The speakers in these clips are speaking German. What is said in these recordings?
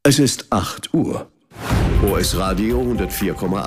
Es ist 8 Uhr. OS Radio 104,8.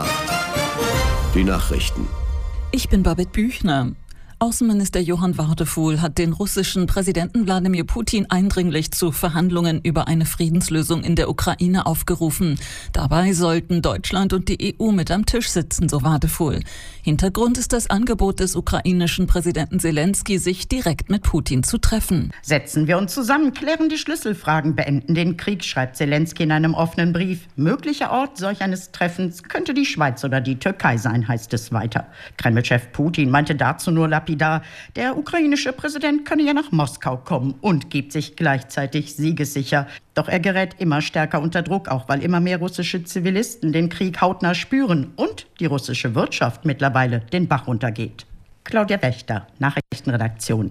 Die Nachrichten. Ich bin Babette Büchner. Außenminister Johann Wadefuhl hat den russischen Präsidenten Wladimir Putin eindringlich zu Verhandlungen über eine Friedenslösung in der Ukraine aufgerufen. Dabei sollten Deutschland und die EU mit am Tisch sitzen, so Wadefuhl. Hintergrund ist das Angebot des ukrainischen Präsidenten Zelensky, sich direkt mit Putin zu treffen. Setzen wir uns zusammen, klären die Schlüsselfragen, beenden den Krieg, schreibt Zelensky in einem offenen Brief. Möglicher Ort solch eines Treffens könnte die Schweiz oder die Türkei sein, heißt es weiter. Kreml-Chef Putin meinte dazu nur lapidar, der ukrainische Präsident könne ja nach Moskau kommen und gibt sich gleichzeitig siegessicher. Doch er gerät immer stärker unter Druck, auch weil immer mehr russische Zivilisten den Krieg hautnah spüren und die russische Wirtschaft mittlerweile den Bach runtergeht. Claudia Wächter, Nachrichtenredaktion.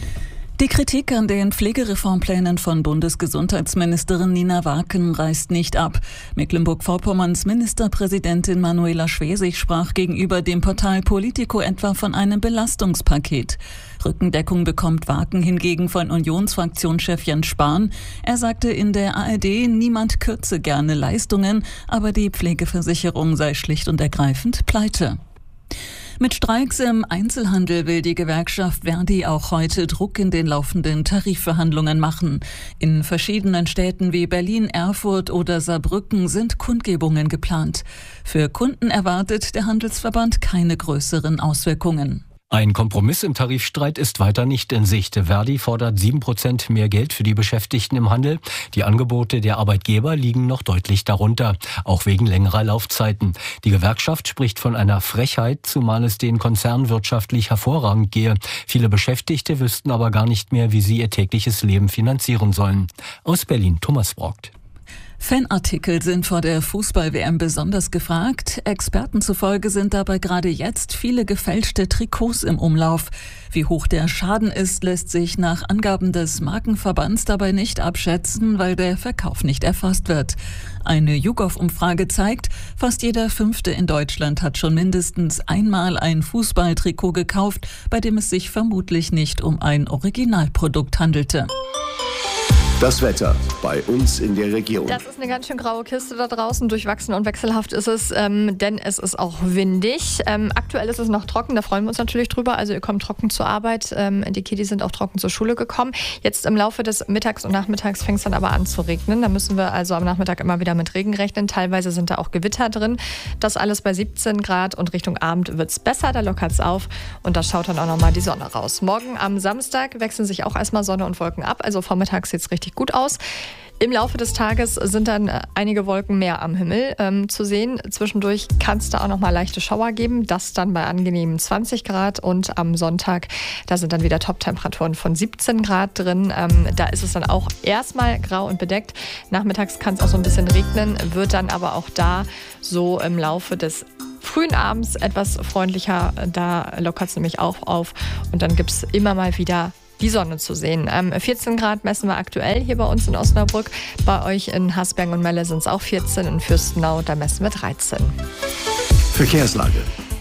Die Kritik an den Pflegereformplänen von Bundesgesundheitsministerin Nina Wacken reißt nicht ab. Mecklenburg-Vorpommerns Ministerpräsidentin Manuela Schwesig sprach gegenüber dem Portal Politico etwa von einem Belastungspaket. Rückendeckung bekommt Wacken hingegen von Unionsfraktionschef Jens Spahn. Er sagte in der ARD, niemand kürze gerne Leistungen, aber die Pflegeversicherung sei schlicht und ergreifend pleite. Mit Streiks im Einzelhandel will die Gewerkschaft Verdi auch heute Druck in den laufenden Tarifverhandlungen machen. In verschiedenen Städten wie Berlin, Erfurt oder Saarbrücken sind Kundgebungen geplant. Für Kunden erwartet der Handelsverband keine größeren Auswirkungen. Ein Kompromiss im Tarifstreit ist weiter nicht in Sicht. Verdi fordert 7% mehr Geld für die Beschäftigten im Handel. Die Angebote der Arbeitgeber liegen noch deutlich darunter, auch wegen längerer Laufzeiten. Die Gewerkschaft spricht von einer Frechheit, zumal es den Konzernen wirtschaftlich hervorragend gehe. Viele Beschäftigte wüssten aber gar nicht mehr, wie sie ihr tägliches Leben finanzieren sollen. Aus Berlin, Thomas Brockt. Fanartikel sind vor der Fußball-WM besonders gefragt. Experten zufolge sind dabei gerade jetzt viele gefälschte Trikots im Umlauf. Wie hoch der Schaden ist, lässt sich nach Angaben des Markenverbands dabei nicht abschätzen, weil der Verkauf nicht erfasst wird. Eine YouGov-Umfrage zeigt, fast jeder Fünfte in Deutschland hat schon mindestens einmal ein Fußballtrikot gekauft, bei dem es sich vermutlich nicht um ein Originalprodukt handelte. Das Wetter bei uns in der Region. Das ist eine ganz schön graue Kiste da draußen. Durchwachsen und wechselhaft ist es, denn es ist auch windig. Aktuell ist es noch trocken, da freuen wir uns natürlich drüber. Also ihr kommt trocken zur Arbeit. Die Kiddies sind auch trocken zur Schule gekommen. Jetzt im Laufe des Mittags und Nachmittags fängt es dann aber an zu regnen. Da müssen wir also am Nachmittag immer wieder mit Regen rechnen. Teilweise sind da auch Gewitter drin. Das alles bei 17 Grad und Richtung Abend wird es besser. Da lockert es auf und da schaut dann auch nochmal die Sonne raus. Morgen am Samstag wechseln sich auch erstmal Sonne und Wolken ab. Also vormittags sieht es richtig gut aus. Im Laufe des Tages sind dann einige Wolken mehr am Himmel zu sehen. Zwischendurch kann es da auch noch mal leichte Schauer geben. Das dann bei angenehmen 20 Grad. Und am Sonntag, da sind dann wieder Top-Temperaturen von 17 Grad drin. Da ist es dann auch erstmal grau und bedeckt. Nachmittags kann es auch so ein bisschen regnen, wird dann aber auch da so im Laufe des frühen Abends etwas freundlicher. Da lockert es nämlich auch auf. Und dann gibt es immer mal wieder die Sonne zu sehen. 14 Grad messen wir aktuell hier bei uns in Osnabrück. Bei euch in Hasberg und Melle sind es auch 14. In Fürstenau, da messen wir 13. Verkehrslage.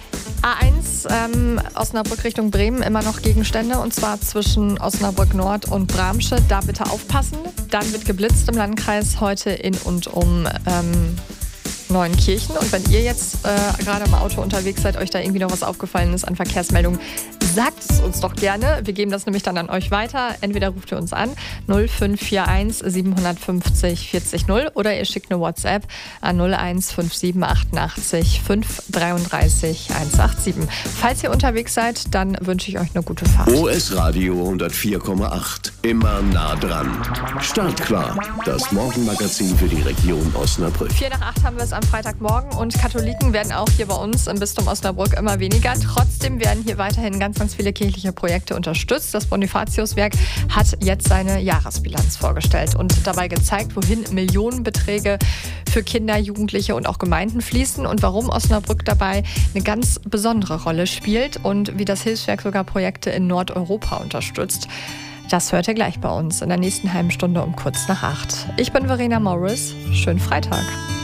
A1 Osnabrück Richtung Bremen, immer noch Gegenstände, und zwar zwischen Osnabrück Nord und Bramsche. Da bitte aufpassen. Dann wird geblitzt im Landkreis heute in und um Neuenkirchen. Und wenn ihr jetzt gerade im Auto unterwegs seid, euch da irgendwie noch was aufgefallen ist an Verkehrsmeldungen, sagt es uns doch gerne. Wir geben das nämlich dann an euch weiter. Entweder ruft ihr uns an 0541 750 40 0 oder ihr schickt eine WhatsApp an 0157 88 533 187. Falls ihr unterwegs seid, dann wünsche ich euch eine gute Fahrt. OS Radio 104,8. Immer nah dran. Startklar. Das Morgenmagazin für die Region Osnabrück. 7:45 haben wir es am Freitagmorgen und Katholiken werden auch hier bei uns im Bistum Osnabrück immer weniger. Trotzdem werden hier weiterhin ganz viele kirchliche Projekte unterstützt. Das Bonifatiuswerk hat jetzt seine Jahresbilanz vorgestellt und dabei gezeigt, wohin Millionenbeträge für Kinder, Jugendliche und auch Gemeinden fließen und warum Osnabrück dabei eine ganz besondere Rolle spielt und wie das Hilfswerk sogar Projekte in Nordeuropa unterstützt. Das hört ihr gleich bei uns in der nächsten halben Stunde um kurz nach 8. Ich bin Verena Morris. Schönen Freitag.